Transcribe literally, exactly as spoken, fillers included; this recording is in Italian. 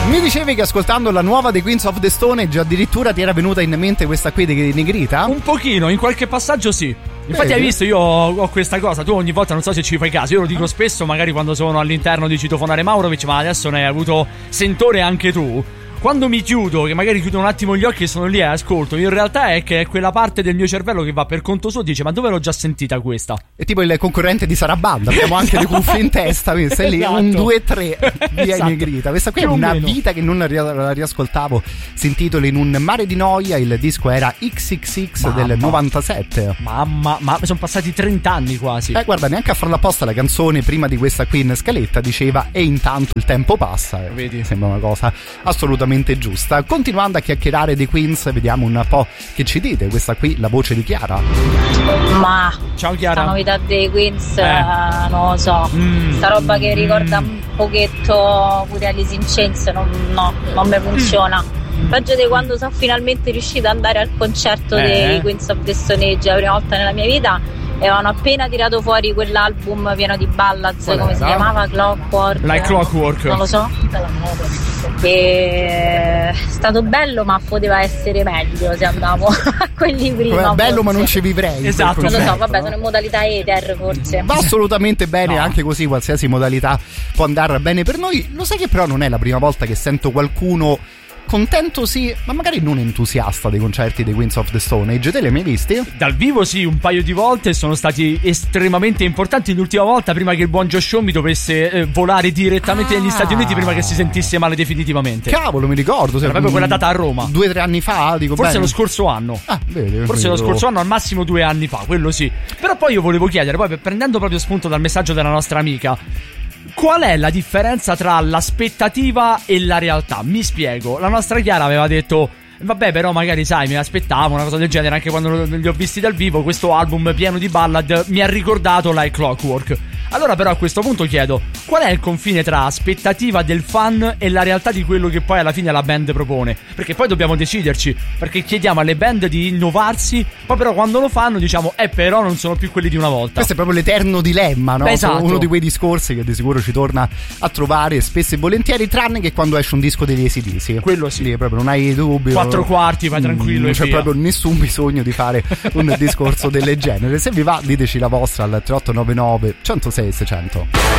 Mi dicevi che ascoltando la nuova The Queens of the Stone Age addirittura ti era venuta in mente questa qui di Negrita? Un pochino, in qualche passaggio sì. Infatti Vedi? Hai visto, io ho questa cosa, tu ogni volta non so se ci fai caso, io lo dico spesso magari quando sono all'interno di citofonare Maurovic, ma adesso ne hai avuto sentore anche tu. Quando mi chiudo, che magari chiudo un attimo gli occhi e sono lì e ascolto, in realtà è che è quella parte del mio cervello che va per conto suo e dice: ma dove l'ho già sentita questa? È tipo il concorrente di Sarabanda, abbiamo anche le cuffie in testa, quindi sei lì, esatto. Un, due, tre, via esatto. Negrita. Questa qui è una vita che non la, la riascoltavo, si intitola In un mare di noia, il disco era X X X mamma. Del novantasette. Mamma, ma sono passati trenta anni quasi. Eh guarda, neanche a farla apposta la canzone prima di questa qui in scaletta diceva e intanto il tempo passa. Vedi? Sembra una cosa assolutamente giusta. Continuando a chiacchierare di Queens, vediamo un po' che ci dite. Questa qui, la voce di Chiara. Ma ciao Chiara. La novità dei Queens eh. uh, non lo so. Mm. Sta roba che ricorda mm. un pochetto pure Alice in Chains, non, no, non mi funziona. Mm. Peggio di quando sono finalmente riuscita ad andare al concerto eh. dei Queens of the Stone Age la prima volta nella mia vita. E avevano appena tirato fuori quell'album pieno di ballads, Qual come era? Si chiamava? Clockwork. Like Clockwork. Non lo so. E è stato bello, ma poteva essere meglio se andavo a quelli prima. Vabbè, bello, forse. Ma non ci vivrei. Esatto. Non lo so, vabbè, sono in modalità Ether forse. Va assolutamente bene, no. Anche così qualsiasi modalità può andare bene per noi. Lo sai che però non è la prima volta che sento qualcuno contento sì, ma magari non entusiasta dei concerti dei Queens of the Stone Age. Te li hai mai visti? Dal vivo sì, un paio di volte, sono stati estremamente importanti. L'ultima volta prima che il buon Josh Homme dovesse eh, volare direttamente ah. negli Stati Uniti prima che si sentisse male definitivamente. Cavolo, mi ricordo. Era proprio quella data a Roma. Due o tre anni fa, dico Forse bene. lo scorso anno. Ah, vedi, Forse lo scorso anno, al massimo due anni fa, quello sì. Però poi io volevo chiedere, poi prendendo proprio spunto dal messaggio della nostra amica, qual è la differenza tra l'aspettativa e la realtà? Mi spiego. La nostra Chiara aveva detto: vabbè, però magari sai, mi aspettavo una cosa del genere. Anche quando li ho visti dal vivo, questo album pieno di ballad mi ha ricordato Like Clockwork. Allora però a questo punto chiedo: qual è il confine tra aspettativa del fan e la realtà di quello che poi alla fine la band propone? Perché poi dobbiamo deciderci, perché chiediamo alle band di innovarsi, poi però quando lo fanno diciamo eh però non sono più quelli di una volta. Questo è proprio l'eterno dilemma, no? Beh, esatto. Uno di quei discorsi che di sicuro ci torna a trovare spesso e volentieri, tranne che quando esce un disco degli A C D C. Quello sì. Lì proprio non hai dubbi. Quattro quarti, vai tranquillo. Non e c'è via. proprio nessun bisogno di fare un discorso del genere. Se vi va diteci la vostra al tre otto nove nove uno zero sei seicento.